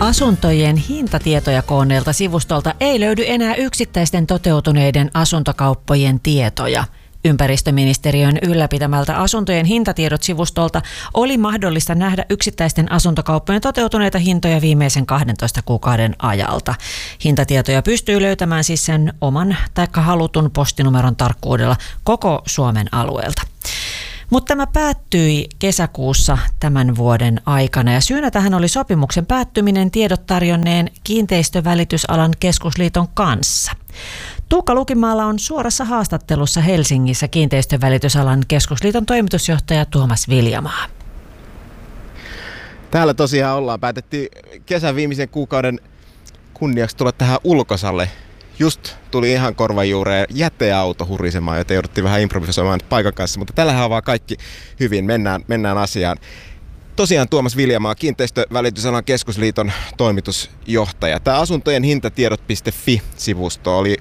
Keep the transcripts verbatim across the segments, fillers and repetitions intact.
Asuntojen hintatietoja koonneelta sivustolta ei löydy enää yksittäisten toteutuneiden asuntokauppojen tietoja. Ympäristöministeriön ylläpitämältä asuntojen hintatiedot sivustolta oli mahdollista nähdä yksittäisten asuntokauppojen toteutuneita hintoja viimeisen kahdentoista kuukauden ajalta. Hintatietoja pystyy löytämään siis sen oman tai halutun postinumeron tarkkuudella koko Suomen alueelta. Mutta tämä päättyi kesäkuussa tämän vuoden aikana ja syynä tähän oli sopimuksen päättyminen tiedot tarjonneen kiinteistövälitysalan keskusliiton kanssa. Tuukka Lukimaala on suorassa haastattelussa Helsingissä kiinteistövälitysalan keskusliiton toimitusjohtaja Tuomas Viljamaa. Täällä tosiaan ollaan. Päätettiin kesän viimeisen kuukauden kunniaksi tulla tähän ulkosalle. Just tuli ihan korvan juureen jäteauto hurisemaan, joten jouduttiin vähän improvisoimaan paikan kanssa, mutta tällähän on vaan kaikki hyvin. Mennään, mennään asiaan. Tosiaan Tuomas Viljamaa, kiinteistövälitysalan keskusliiton toimitusjohtaja. Tämä asuntojen hintatiedot piste fi-sivusto oli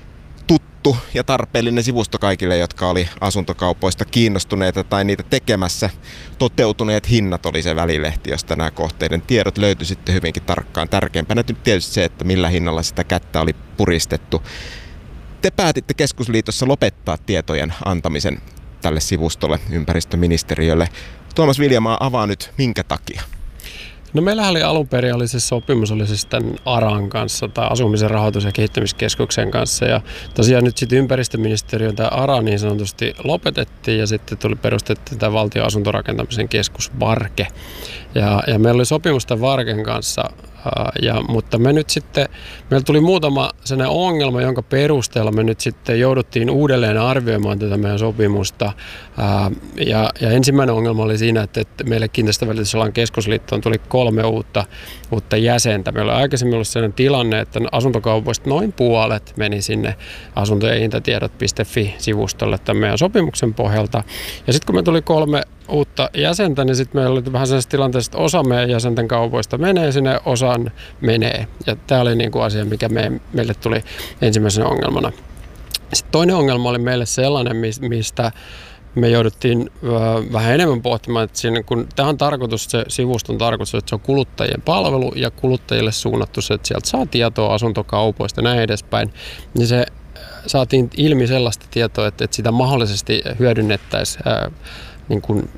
tuttu ja tarpeellinen sivusto kaikille, jotka oli asuntokaupoista kiinnostuneita tai niitä tekemässä. Toteutuneet hinnat oli se välilehti, josta nämä kohteiden tiedot löytyi sitten hyvinkin tarkkaan. Tärkeimpänä tietysti se, että millä hinnalla sitä kättä oli puristettu. Te päätitte keskusliitossa lopettaa tietojen antamisen tälle sivustolle, ympäristöministeriölle. Tuomas Viljamaa, avaa nyt minkä takia? No meillähän oli alun perin oli se sopimus oli siis tämän ARAn kanssa tai Asumisen rahoitus- ja kehittämiskeskuksen kanssa ja tosiaan nyt sitten ympäristöministeriön tämä ARA niin sanotusti lopetettiin ja sitten tuli perustettiin tämä valtion asuntorakentamisen keskus VARKE ja, ja meillä oli sopimus tämän VARKen kanssa. Ja, mutta me nyt sitten, meillä tuli muutama sellainen ongelma, jonka perusteella me nyt sitten jouduttiin uudelleen arvioimaan tätä meidän sopimusta. Ää, ja, ja ensimmäinen ongelma oli siinä, että, että meille kiinteistövälitysalan keskusliittoon tuli kolme uutta, uutta jäsentä. Meillä oli aikaisemmin ollut sellainen tilanne, että asuntokaupoista noin puolet meni sinne asuntojen hintatiedot piste fi-sivustolle tämän meidän sopimuksen pohjalta. Ja sitten kun me tuli kolme uutta jäsentä, niin sitten meillä oli vähän sellaisessa tilanteessa, että osa meidän jäsenten kaupoista menee sinne, osan menee. Ja tämä oli niin kuin asia, mikä me, meille tuli ensimmäisenä ongelmana. Sitten toinen ongelma oli meille sellainen, mistä me jouduttiin vähän enemmän pohtimaan, että siinä, kun tämä on tarkoitus, se sivuston tarkoitus, että se on kuluttajien palvelu ja kuluttajille suunnattu se, että sieltä saa tietoa asuntokaupoista ja näin edespäin, niin se saatiin ilmi sellaista tietoa, että, että sitä mahdollisesti hyödynnettäisiin ää, niin kuin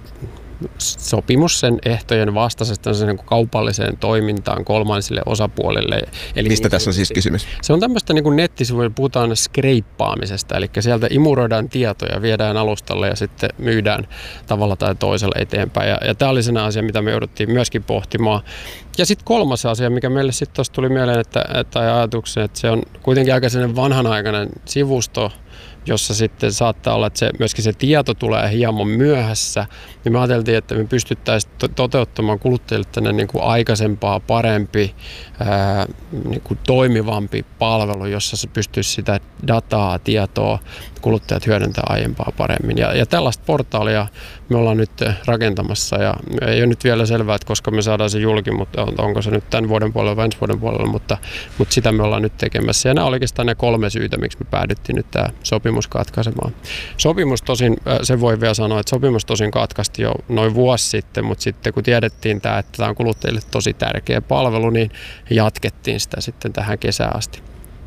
sopimus sen ehtojen vastaisesta niin kuin kaupalliseen toimintaan kolmansille osapuolille. Eli mistä niin, tässä on siis kysymys? Se on tämmöistä niin kuin nettisivuilla puhutaan skreippaamisesta, eli sieltä imuroidaan tietoja, viedään alustalle ja sitten myydään tavalla tai toisella eteenpäin. Ja, ja tämä oli sellainen asia, mitä me jouduttiin myöskin pohtimaan. Ja sitten kolmas asia, mikä meille sitten tuossa tuli mieleen, että, että ajatuksen, että se on kuitenkin aika sellainen vanhanaikainen sivusto, jossa sitten saattaa olla, että se, myöskin se tieto tulee hieman myöhässä, niin me ajateltiin, että me pystyttäisiin to- toteuttamaan kuluttajille tänne niin kuin aikaisempaa, parempi, ää, niin kuin toimivampi palvelu, jossa se pystyisi sitä dataa, tietoa kuluttajat hyödyntää aiempaa paremmin. Ja, ja tällaista portaalia me ollaan nyt rakentamassa ja ei ole nyt vielä selvää, että koska me saadaan se julki, mutta onko se nyt tämän vuoden puolella vai ensi vuoden puolella, mutta, mutta sitä me ollaan nyt tekemässä. Ja nämä oli oikeastaan ne kolme syytä, miksi me päädyttiin nyt tämä sopimus katkaisemaan. Sopimus tosin, se voi vielä sanoa, että sopimus tosin katkaistiin jo noin vuosi sitten, mutta sitten kun tiedettiin tämä, että tämä on kuluttajille tosi tärkeä palvelu, niin jatkettiin sitä sitten tähän kesään asti.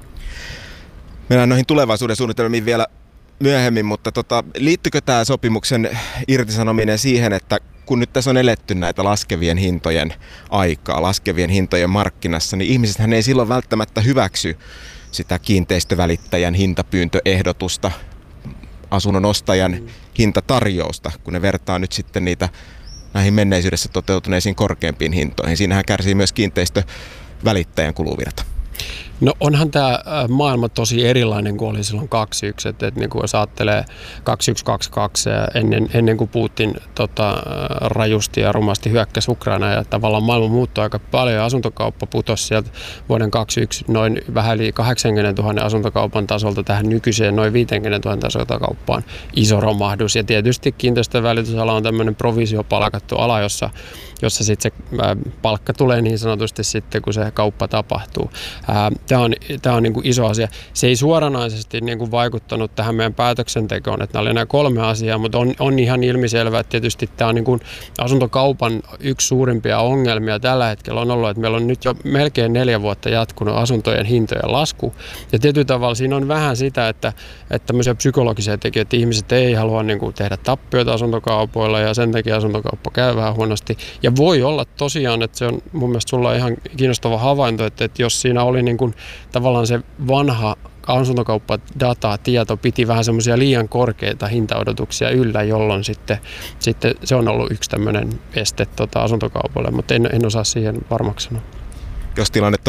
Mennään noihin tulevaisuuden suunnitelmiin vielä myöhemmin, mutta tota, liittyykö tämä sopimuksen irtisanominen siihen, että kun nyt tässä on eletty näitä laskevien hintojen aikaa, laskevien hintojen markkinassa, niin ihmisethän ei silloin välttämättä hyväksy sitä kiinteistövälittäjän hintapyyntöehdotusta, asunnon ostajan hintatarjousta, kun ne vertaa nyt sitten niitä näihin menneisyydessä toteutuneisiin korkeampiin hintoihin. Siinähän kärsii myös kiinteistövälittäjän kuluvirta. No onhan tämä maailma tosi erilainen kuin oli silloin kaksikymmentäyksi, että, että niin kuin jos ajattelee kaksituhattakaksikymmentäkaksi ennen, ennen kuin Putin tota, rajusti ja rumasti hyökkäsi Ukrainaan ja tavallaan maailma muuttui aika paljon ja asuntokauppa putosi sieltä vuoden kaksikymmentäyksi noin vähän yli kahdeksankymmentätuhatta asuntokaupan tasolta tähän nykyiseen noin viisikymmentätuhatta asuntokauppaan iso romahdus ja tietysti kiinteistövälitysala on tämmöinen provisiopalkattu ala, jossa, jossa sitten se palkka tulee niin sanotusti sitten kun se kauppa tapahtuu. Tämä on, tämä on niin kuin iso asia. Se ei suoranaisesti niin kuin vaikuttanut tähän meidän päätöksentekoon, että nämä oli nämä kolme asiaa, mutta on, on ihan ilmiselvää, että tietysti tämä on niin kuin asuntokaupan yksi suurimpia ongelmia tällä hetkellä on ollut, että meillä on nyt jo melkein neljä vuotta jatkunut asuntojen hintojen lasku. Ja tietyllä tavalla siinä on vähän sitä, että, että tämmöisiä psykologisia tekijöitä, ihmiset ei halua niin kuin tehdä tappioita asuntokaupoilla ja sen takia asuntokauppa käy vähän huonosti. Ja voi olla tosiaan, että se on mun mielestä sulla ihan kiinnostava havainto, että, että jos siinä oli niin kuin, tavallaan se vanha asuntokauppadata, tieto piti vähän semmoisia liian korkeita hintaodotuksia yllä, jolloin sitten, sitten se on ollut yksi tämmöinen este tota, asuntokaupalle, mutta en, en osaa siihen varmaksi sanoa. Jos tilanne